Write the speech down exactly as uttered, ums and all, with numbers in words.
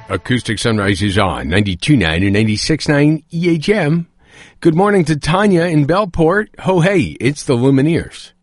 Acoustic Sunrise is on ninety-two point nine and ninety-six point nine E H M. Good morning to Tanya in Bellport. Ho hey, it's the Lumineers.